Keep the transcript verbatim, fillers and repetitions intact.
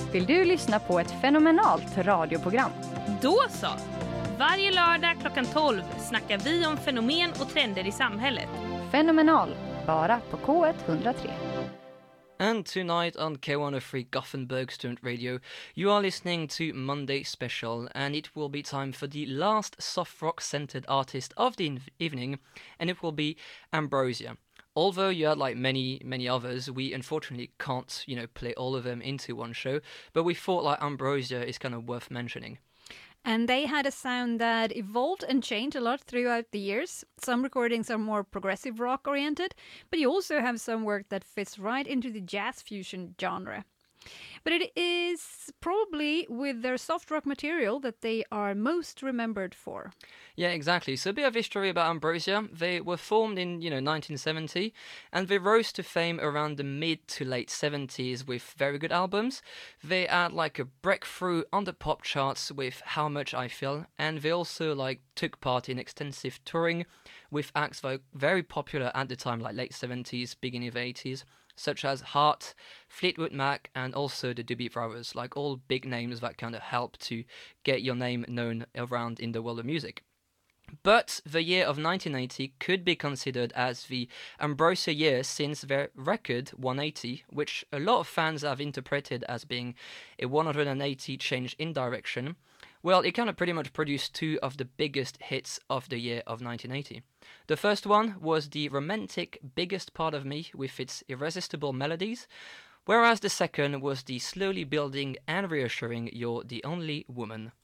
Vill du lyssna på ett fenomenalt radioprogram? Då så! Varje lördag klockan tolv snackar vi om fenomen och trender i samhället. Fenomenal, bara på K ett ett noll tre. And tonight on K one oh three Gothenburg Student Radio, you are listening to Monday Special, and it will be time for the last soft rock-centered artist of the in- evening, and it will be Ambrosia. Although you had like many, many others, we unfortunately can't, you know, play all of them into one show, but we thought like Ambrosia is kind of worth mentioning. And they had a sound that evolved and changed a lot throughout the years. Some recordings are more progressive rock oriented, but you also have some work that fits right into the jazz fusion genre. But it is probably with their soft rock material that they are most remembered for. Yeah, exactly. So a bit of history about Ambrosia. They were formed in, you know, nineteen seventy, and they rose to fame around the mid to late seventies with very good albums. They had like a breakthrough on the pop charts with How Much I Feel, and they also like took part in extensive touring with acts that were very popular at the time, like late seventies, beginning of eighties. Such as Heart, Fleetwood Mac, and also the Doobie Brothers, like all big names that kind of help to get your name known around in the world of music. But the year of nineteen eighty could be considered as the Ambrosia year since their record one eighty, which a lot of fans have interpreted as being a one hundred eighty change in direction. Well, it kind of pretty much produced two of the biggest hits of the year of nineteen eighty. The first one was the romantic Biggest Part of Me with its irresistible melodies, whereas the second was the slowly building and reassuring You're the Only Woman.